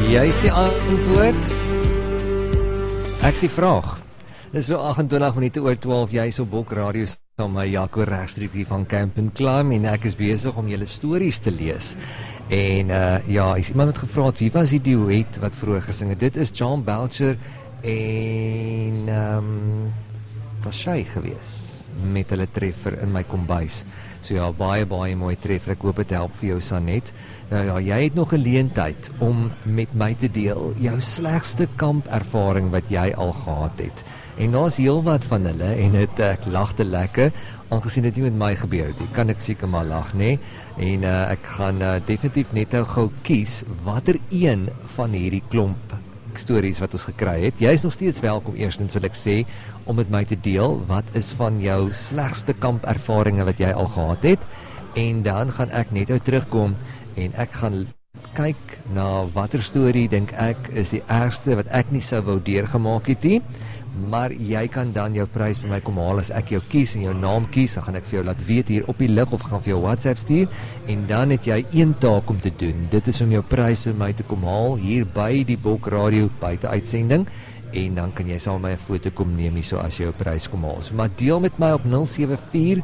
Jy is die antwoord. Ek sê vraag. Dis so 28 minute oor 12, jy is op Bok Radio saam met Jaco regstreeks hier van Camp & Climb en ek is besig om julle stories te lees. En is iemand het gevra, wie was die duet wat vroeër gesing het? Dit is John Belcher en was sy gewees met hulle treffer in my kombuis. So ja, baie mooi treffer. Ek hoop het help vir jou, Sanet. Nou ja, jy het nog geleentheid om met my te deel jou slegste kampervaring wat jy al gehad het. En daar's heelwat van hulle en ek lag te lekker, aangesien dit nie met my gebeur het. Kan ek seker maar lag, nê? En ek gaan definitief net gou kies watter een van hierdie klomp stories wat ons gekry het. Jy is nog steeds welkom, eerstens wil ek sê, om met my te deel, wat is van jou slegste kampervaringe wat jy al gehad het, en dan gaan ek net terugkom, en ek gaan kyk na watter storie, dink ek, is die ergste, wat ek nie sou wou deurgemaak het nie, maar jy kan dan jou prys by my kom haal as ek jou kies en jou naam kies, dan gaan ek vir jou laat weet hier op die lig of gaan vir jou WhatsApp stuur en dan het jy een taak om te doen. Dit is om jou prys by my te kom haal hier by die Bok Radio buite uitsending en dan kan jy saam met my 'n foto kom neem hier so as jy jou prys kom haal. So maar deel met my op 074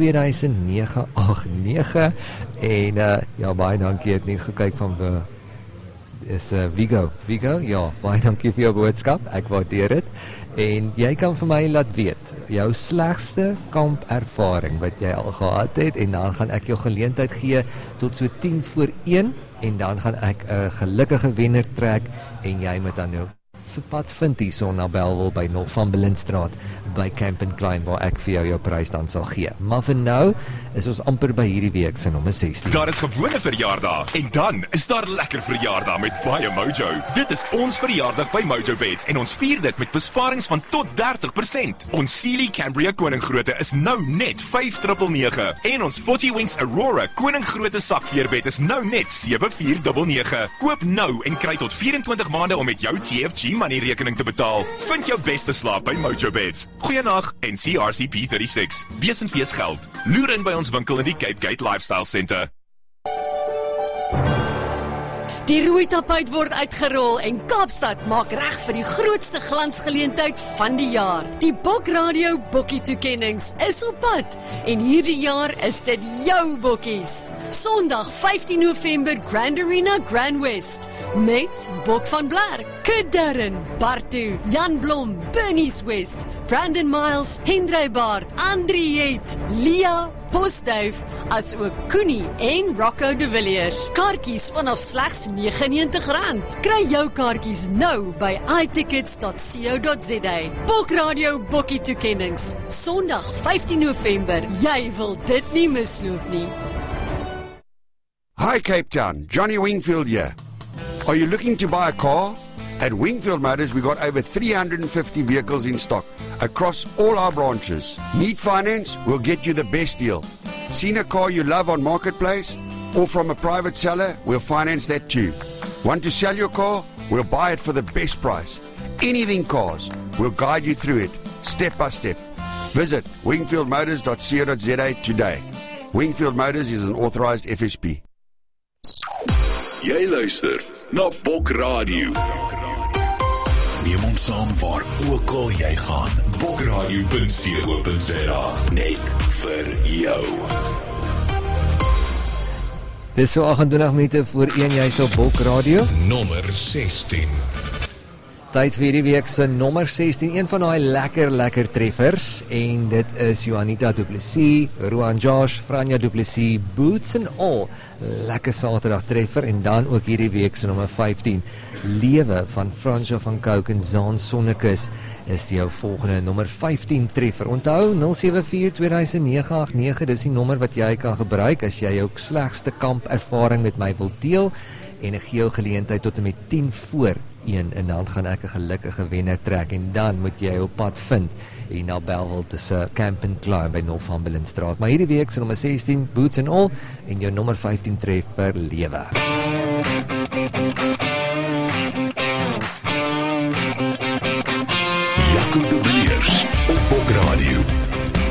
2009 en baie dankie, het nie gekyk van is Vigo, ja, baie dankie vir jou boodskap, ek waardeer dit, en jy kan vir my laat weet, jou slegste kampervaring wat jy al gehad het, en dan gaan ek jou geleentheid gee, tot so 10:01, en dan gaan ek 'n gelukkige wenner trek, en jy moet dan nou pad vind hier so na Bellville by Van Belintstraat by Camp & Climb waar ek vir jou prys dan sal gee. Maar vir nou is ons amper by hierdie week se nommer 16. Daar is gewone verjaardag en dan is daar lekker verjaardag met baie Mojo. Dit is ons verjaardag by Mojo Beds en ons vier dit met besparings van tot 30%. Ons Sealy Cambria Koninggrootte is nou net 5,999 en ons 40 Winks Aurora Koninggrootte sakveerbed is nou net 7,499. Koop nou en kry tot 24 maande om met jou TFG money rekening te betaal. Vind jou beste slaap by Mojo Beds. Goeienag en CRCP 36. Besenfees geld. Loer in by ons winkel in die Cape Gate Lifestyle Center. Die rooi tapuit word uitgerol en Kaapstad maak reg vir die grootste glansgeleentheid van die jaar. Die Bok Radio Bokkie toekennings is op pad en hierdie jaar is dit jou bokkies. Sondag 15 November Grand Arena Grand West met Bok van Blerk, Kid Darren, Bartu, Jan Blom, Bernice West, Brandon Miles, Hendrey Baard, Andrie Het, Lia Postduif, as ook Koenie en Rocco de Villiers. Kaartjies vanaf slegs R99. Kry jou kaartjies nou by itickets.co.za. Bok Radio Bokkie toekennings. Sondag 15 November. Jy wil dit nie misloop nie. Hi Cape Town, Johnny Wingfield here. Are you looking to buy a car? At Wingfield Motors, we've got over 350 vehicles in stock across all our branches. Need finance? We'll get you the best deal. Seen a car you love on Marketplace? Or from a private seller? We'll finance that too. Want to sell your car? We'll buy it for the best price. Anything cars, we'll guide you through it, step by step. Visit wingfieldmotors.co.za today. Wingfield Motors is an authorized FSP. Jy luister na Bok Radio. Neem ons saam waar ook al jy gaan. Bokradio.co.za. Net vir jou. Dis so 28 minute voor 1, jy is op Bok Radio. Nommer 16. Tyd vir hierdie week se nommer 16, een van daai lekker treffers, en dit is Juanita Du Plessis, Roan Josh, Franja Du Plessis, Boots and All, lekker Saterdag treffer, en dan ook hierdie week se nommer 15, Lewe van Fransjo van Cooke en Zaan Sonnekus, is jou volgende nommer 15 treffer. Onthou, 074-2009-89, dis die nommer wat jy kan gebruik, as jy jou slegste kampervaring met my wil deel, en ek gee jou geleentheid tot en met 10:01, en dan gaan ek 'n gelukkige wenner trek, en dan moet jy op pad vind hier na Bellville tussen Camp & Climb by Van Belintstraat. Maar hierdie week se nommer 16, Boots and All, en jou nommer 15 treffer, Lewe.